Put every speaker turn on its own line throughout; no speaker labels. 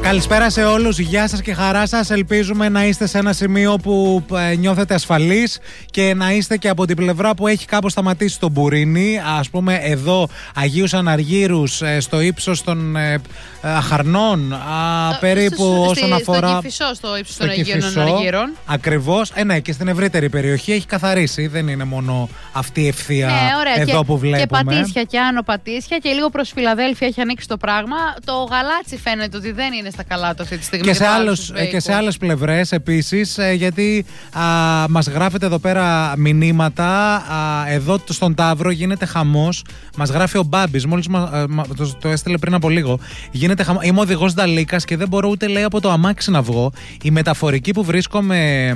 Καλησπέρα σε όλους, γεια σας και χαρά σας. Ελπίζουμε να είστε σε ένα σημείο που νιώθετε ασφαλείς και να είστε και από την πλευρά που έχει κάπως σταματήσει το μπουρίνι. Ας πούμε εδώ Αγίους Αναργύρους, στο ύψος των Αχαρνών, περίπου όσον αφορά...
Στο Κηφισό, στο ύψος των Αγίων Αναργύρων.
Ακριβώς, ναι, και στην ευρύτερη περιοχή έχει καθαρίσει. Δεν είναι μόνο αυτή η ευθεία εδώ που βλέπουμε.
Και Πατήσια και Άνω Πατήσια και λίγο προς Φιλαδέλφια έχει ανοίξει το πράγμα. Το Γαλάτσι φαίνεται ότι δεν είναι στα καλά του αυτή τη στιγμή.
Και σε άλλες πλευρές επίσης, γιατί μας γράφετε εδώ πέρα μηνύματα. Εδώ στον Ταύρο γίνεται χαμός. Μας γράφει ο Μπάμπης, μόλις το έστειλε πριν από λίγο. Γίνεται χαμός. Είμαι οδηγός Νταλίκας και δεν μπορώ ούτε, λέει, από το αμάξι να βγω. Η μεταφορική που βρίσκομαι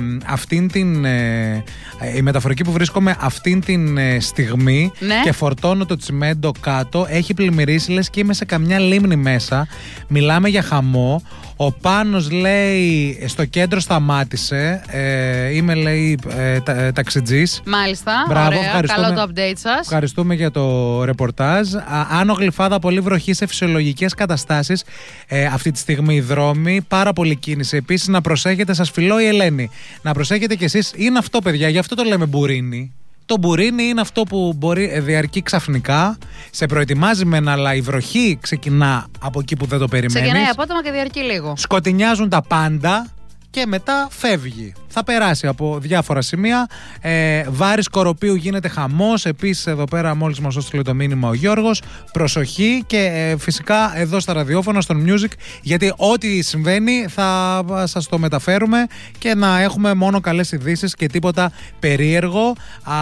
αυτήν την στιγμή,
ναι,
και φορτώνω το τσιμέντο κάτω, έχει πλημμυρίσει, λες και είμαι σε καμιά λίμνη μέσα. Μιλάμε για χαμό. Ο Πάνος λέει στο κέντρο σταμάτησε. Είμαι, λέει, ταξιτζής.
Μάλιστα.
Μπράβο,
ωραία. Καλό το update σας.
Ευχαριστούμε για το ρεπορτάζ. Άνω Γλυφάδα, πολύ βροχή σε φυσιολογικές καταστάσεις αυτή τη στιγμή οι δρόμοι. Πάρα πολύ κίνηση. Επίσης, να προσέχετε, σας φιλώ η Ελένη. Να προσέχετε κι εσείς. Είναι αυτό, παιδιά, γι' αυτό το λέμε μπουρίνι. Το μπουρίνι είναι αυτό που μπορεί διαρκεί ξαφνικά, σε προετοιμάζει μεν, αλλά η βροχή ξεκινά από εκεί που δεν το περιμένεις.
Ξεκινάει απότομα και διαρκεί λίγο.
Σκοτεινιάζουν τα πάντα και μετά φεύγει. Θα περάσει από διάφορα σημεία. Βάρης Κοροπίου γίνεται χαμός. Επίσης εδώ πέρα μόλις μας έστειλε το μήνυμα ο Γιώργος. Προσοχή και φυσικά εδώ στα ραδιόφωνα, στον Music, γιατί ό,τι συμβαίνει θα σας το μεταφέρουμε και να έχουμε μόνο καλές ειδήσεις και τίποτα περίεργο.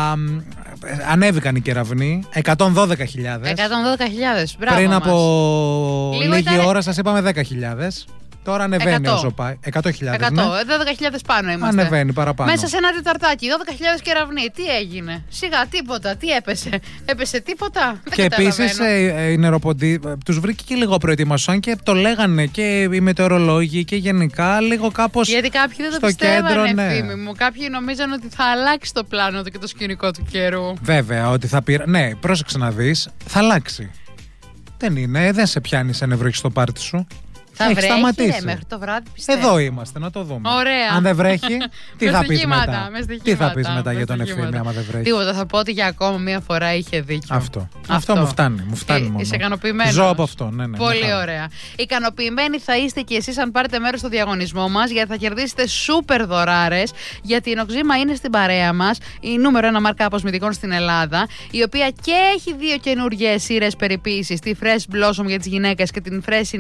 Ανέβηκαν οι κεραυνοί. 112.000.
112.000. Μπράβο.
Πριν από λίγη ώρα σας είπαμε 10.000. Τώρα ανεβαίνει
100.
όσο πάει. 100.000.
100.
Ναι.
12.000 πάνω είμαστε.
Ανεβαίνει παραπάνω.
Μέσα σε ένα τεταρτάκι. 12.000 κεραυνοί. Τι έγινε? Σιγά, τίποτα. Τι έπεσε? Έπεσε τίποτα?
Και επίσης οι νεροποντοί τους βρήκε και λίγο προετοιμασόν και το λέγανε και οι μετεωρολόγοι και γενικά λίγο κάπως.
Γιατί κάποιοι δεν το πιστεύανε, Ευθύμη μου. Κάποιοι νομίζαν ότι θα αλλάξει το πλάνο του και το σκηνικό του καιρού.
Βέβαια, ότι θα πει. Ναι, πρόσεξε να δεις. Θα αλλάξει. Δεν είναι, δεν σε πιάνει σε νευροχή στο πάρτι σου.
Θα βρέχει μέχρι το βράδυ, πιστεύω.
Εδώ είμαστε, να το δούμε.
Ωραία.
Αν δεν βρέχει, τι θα πεις μετά? Τι θα πεις μετά για τον Ευθύμη, άμα δεν βρέχει?
Τίποτα, θα πω ότι για ακόμα μία φορά είχε δίκιο.
Αυτό μου φτάνει. Μόνο.
Είσαι ικανοποιημένος?
Ζω από αυτό, ναι.
Πολύ ωραία. Ικανοποιημένοι θα είστε και εσείς αν πάρετε μέρος στο διαγωνισμό μας, γιατί θα κερδίσετε σούπερ δωράρες. Γιατί η Νοξίμα είναι στην παρέα μας, η νούμερο 1 μάρκα αποσμητικών στην Ελλάδα, η οποία και έχει 2 καινούργιες σειρές περιποίησης, τη Fresh Blossom για τις γυναίκες και την Fresh